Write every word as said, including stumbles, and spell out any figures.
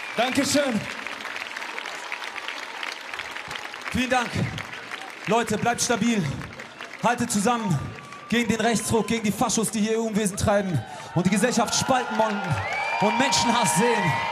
Dankeschön. Vielen Dank. Leute, bleibt stabil. Haltet zusammen gegen den Rechtsruck, gegen die Faschos, die hier ihr Unwesen treiben und die Gesellschaft spalten wollen und Menschenhass sehen.